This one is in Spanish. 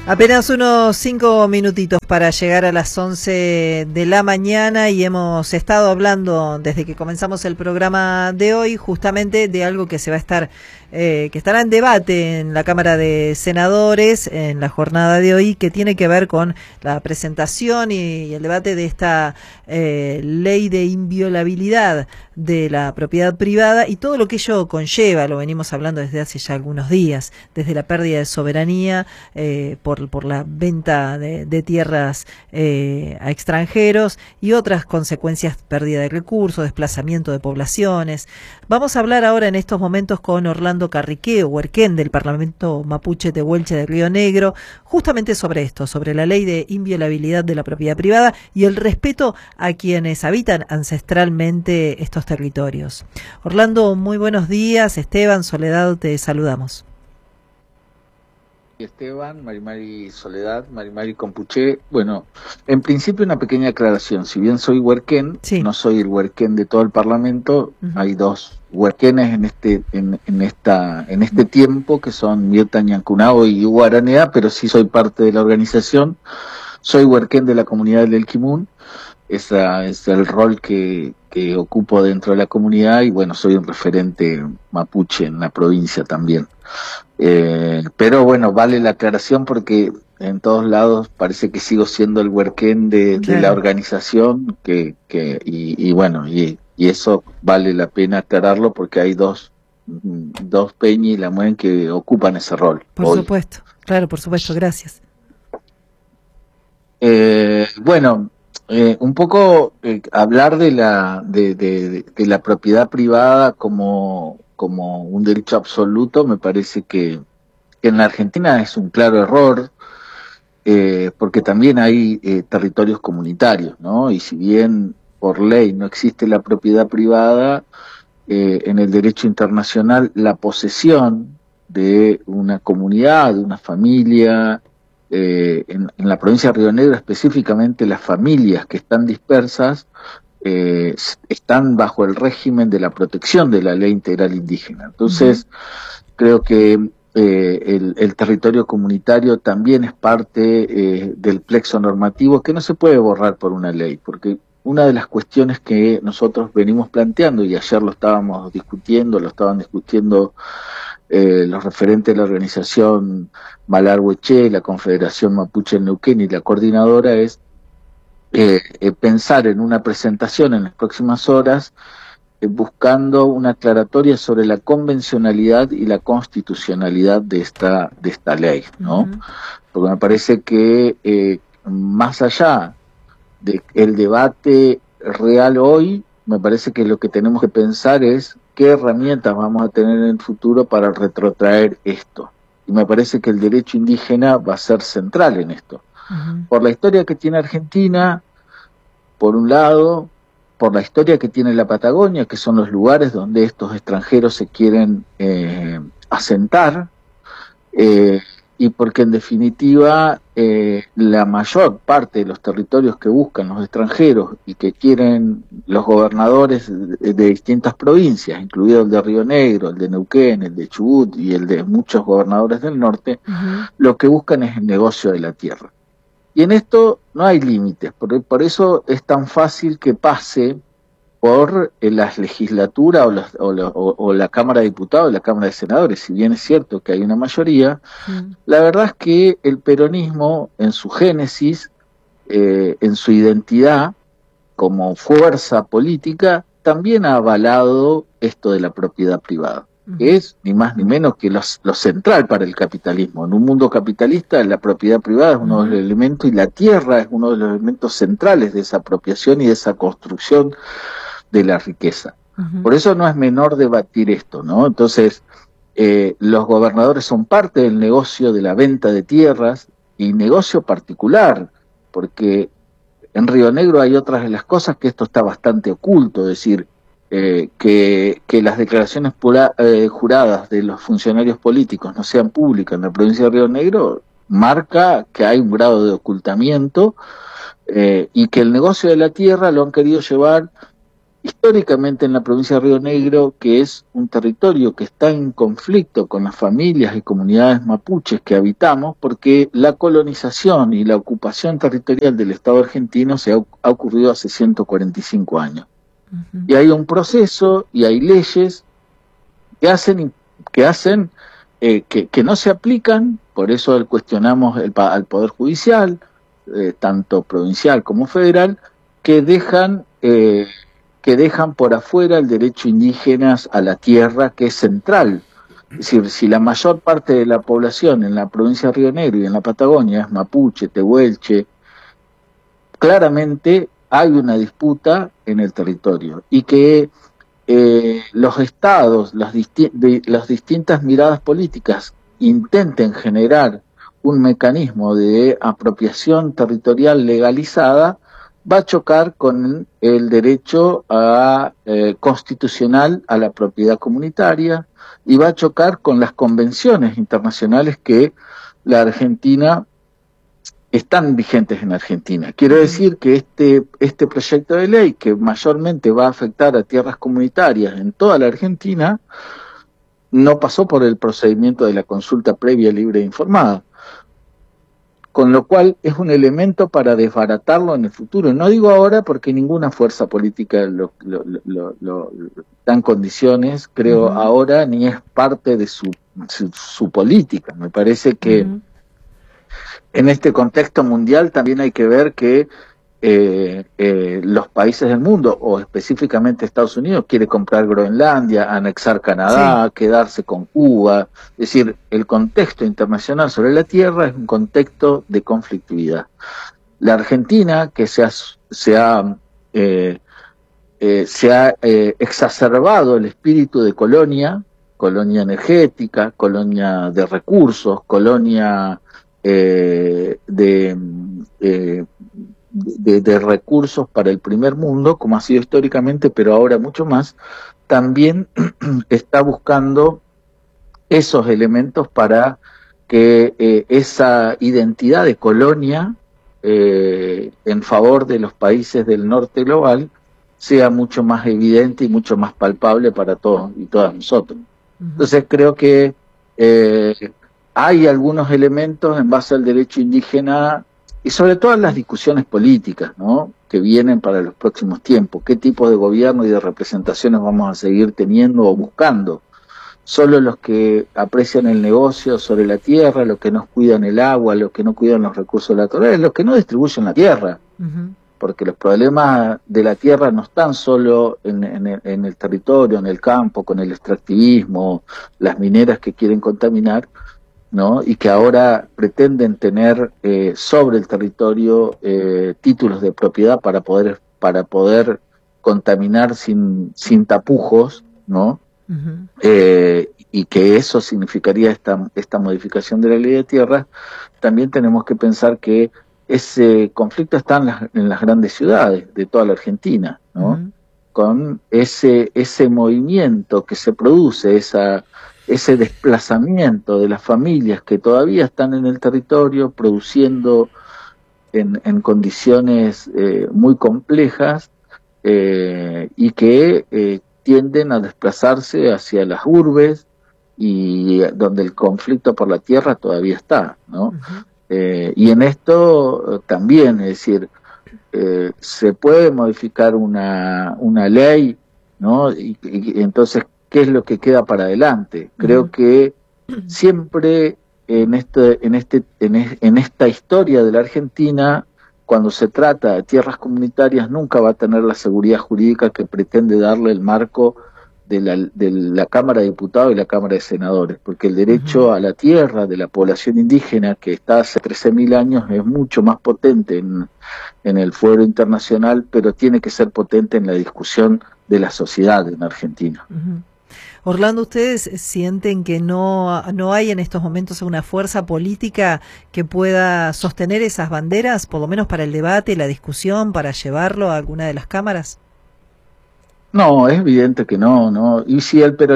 Apenas unos 5 minutitos para llegar a las 11 de la mañana y hemos estado hablando desde que comenzamos el programa de hoy justamente de algo que se va a estar, que estará en debate en la Cámara de Senadores en la jornada de hoy, que tiene que ver con la presentación y el debate de esta ley de inviolabilidad de la propiedad privada y todo lo que ello conlleva. Lo venimos hablando desde hace ya algunos días, desde la pérdida de soberanía por la venta de tierras a extranjeros y otras consecuencias, pérdida de recursos, desplazamiento de poblaciones. Vamos a hablar ahora en estos momentos con Orlando Carriqueo, Huerquén, del Parlamento Mapuche Tehuelche de Río Negro, justamente sobre esto, sobre la ley de inviolabilidad de la propiedad privada y el respeto a quienes habitan ancestralmente estos territorios. Orlando, muy buenos días. Esteban, Soledad, te saludamos. Esteban, Marimari Soledad, Marimari Compuché. Bueno, en principio una pequeña aclaración. Si bien soy huerquén, sí, no soy el huerquén de todo el Parlamento. Hay dos huerquénes en este tiempo, que son Mirta Ñancunao y Hugo Aranea, pero sí soy parte de la organización. Soy huerquén de la comunidad del Elquimún. Ese es el rol que ocupo dentro de la comunidad y bueno, soy un referente mapuche en la provincia también. Pero bueno, vale la aclaración porque en todos lados parece que sigo siendo el huerquén de la organización y bueno, y eso vale la pena aclararlo porque hay dos Peña y la Muen que ocupan ese rol. Por supuesto, claro, por supuesto, gracias. Bueno, un poco hablar de la propiedad privada como un derecho absoluto me parece que en la Argentina es un claro error, porque también hay territorios comunitarios, ¿no? Y si bien por ley no existe la propiedad privada, en el derecho internacional la posesión de una comunidad, de una familia, en la provincia de Río Negro específicamente las familias que están dispersas están bajo el régimen de la protección de la ley integral indígena. Entonces, creo que el territorio comunitario también es parte del plexo normativo que no se puede borrar por una ley, porque una de las cuestiones que nosotros venimos planteando, y ayer lo estaban discutiendo los referentes de la organización Malargüeche, la Confederación Mapuche en Neuquén y la coordinadora, es pensar en una presentación en las próximas horas buscando una aclaratoria sobre la convencionalidad y la constitucionalidad de esta ley, ¿no? Porque me parece que más allá del debate real hoy, me parece que lo que tenemos que pensar es qué herramientas vamos a tener en el futuro para retrotraer esto. Y me parece que el derecho indígena va a ser central en esto. Por la historia que tiene Argentina, por un lado, por la historia que tiene la Patagonia, que son los lugares donde estos extranjeros se quieren asentar, y porque en definitiva la mayor parte de los territorios que buscan los extranjeros y que quieren los gobernadores de distintas provincias, incluido el de Río Negro, el de Neuquén, el de Chubut y el de muchos gobernadores del norte, lo que buscan es el negocio de la tierra. Y en esto no hay límites, por eso es tan fácil que pase por las legislaturas o la Cámara de Diputados, la Cámara de Senadores. Si bien es cierto que hay una mayoría, la verdad es que el peronismo en su génesis, en su identidad como fuerza política, también ha avalado esto de la propiedad privada, que es ni más ni menos que lo central para el capitalismo. En un mundo capitalista la propiedad privada es uno de los elementos, y la tierra es uno de los elementos centrales de esa apropiación y de esa construcción de la riqueza. Por eso no es menor debatir esto, ¿no? Entonces, los gobernadores son parte del negocio de la venta de tierras, y negocio particular, porque en Río Negro hay otras de las cosas que esto está bastante oculto, es decir, que las declaraciones juradas de los funcionarios políticos no sean públicas en la provincia de Río Negro marca que hay un grado de ocultamiento, y que el negocio de la tierra lo han querido llevar históricamente en la provincia de Río Negro, que es un territorio que está en conflicto con las familias y comunidades mapuches que habitamos, porque la colonización y la ocupación territorial del Estado argentino ha ocurrido hace 145 años. Uh-huh. Y hay un proceso y hay leyes que no se aplican, por eso cuestionamos al Poder Judicial, tanto provincial como federal, que dejan por afuera el derecho indígena a la tierra, que es central. Es decir, si la mayor parte de la población en la provincia de Río Negro y en la Patagonia es mapuche, tehuelche, claramente hay una disputa en el territorio, y que los estados, las distintas miradas políticas intenten generar un mecanismo de apropiación territorial legalizada, va a chocar con el derecho constitucional a la propiedad comunitaria, y va a chocar con las convenciones internacionales que la Argentina están vigentes en Argentina. Quiero decir que este proyecto de ley, que mayormente va a afectar a tierras comunitarias en toda la Argentina, no pasó por el procedimiento de la consulta previa, libre e informada, con lo cual es un elemento para desbaratarlo en el futuro. No digo ahora porque ninguna fuerza política lo da en condiciones, creo, ahora, ni es parte de su política. Me parece que en este contexto mundial también hay que ver que los países del mundo, o específicamente Estados Unidos, quiere comprar Groenlandia, anexar Canadá, quedarse con Cuba. Es decir, el contexto internacional sobre la tierra es un contexto de conflictividad. La Argentina, que se ha exacerbado el espíritu de colonia energética, colonia de recursos, colonia de recursos para el primer mundo, como ha sido históricamente, pero ahora mucho más, también está buscando esos elementos para que esa identidad de colonia en favor de los países del norte global sea mucho más evidente y mucho más palpable para todos y todas nosotros. Entonces creo que hay algunos elementos en base al derecho indígena y sobre todo en las discusiones políticas, ¿no?, que vienen para los próximos tiempos. ¿Qué tipo de gobierno y de representaciones vamos a seguir teniendo o buscando? Solo los que aprecian el negocio sobre la tierra, los que no cuidan el agua, los que no cuidan los recursos naturales, los que no distribuyen la tierra. Porque los problemas de la tierra no están solo en el territorio, en el campo, con el extractivismo, las mineras que quieren contaminar, ¿no?, y que ahora pretenden tener sobre el territorio títulos de propiedad para poder contaminar sin tapujos, ¿no? Y que eso significaría esta modificación de la ley de tierras. También tenemos que pensar que ese conflicto está en las grandes ciudades de toda la Argentina, ¿no? Con ese movimiento que se produce, ese desplazamiento de las familias que todavía están en el territorio produciendo en condiciones muy complejas, y que tienden a desplazarse hacia las urbes, y donde el conflicto por la tierra todavía está, ¿no? Y en esto también, es decir, se puede modificar una ley, ¿no? Y entonces, ¿qué es lo que queda para adelante? Creo que siempre en esta historia de la Argentina, cuando se trata de tierras comunitarias, nunca va a tener la seguridad jurídica que pretende darle el marco de la Cámara de Diputados y la Cámara de Senadores, porque el derecho a la tierra de la población indígena, que está hace 13.000 años, es mucho más potente en el fuero internacional, pero tiene que ser potente en la discusión de la sociedad en Argentina. Orlando, ¿ustedes sienten que no hay en estos momentos una fuerza política que pueda sostener esas banderas, por lo menos para el debate, la discusión, para llevarlo a alguna de las cámaras? No, es evidente que no. Y si el peronismo